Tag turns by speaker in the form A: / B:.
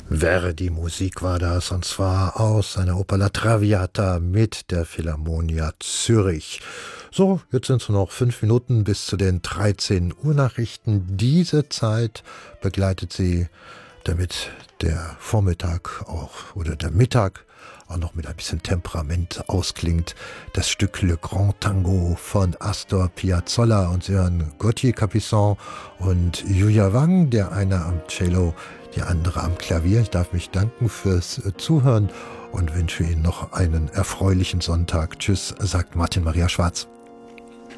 A: Verdi-Musik war das, und zwar aus seiner Oper La Traviata mit der Philharmonia Zürich. So, jetzt sind es noch 5 Minuten bis zu den 13 Uhr Nachrichten. Diese Zeit begleitet sie, damit der Vormittag auch oder der Mittag auch noch mit ein bisschen Temperament ausklingt. Das Stück Le Grand Tango von Astor Piazzolla, und Sie hören Gauthier Capuçon und Yuya Wang, der eine am Cello, die andere am Klavier. Ich darf mich danken fürs Zuhören und wünsche Ihnen noch einen erfreulichen Sonntag. Tschüss, sagt Martin Maria Schwarz.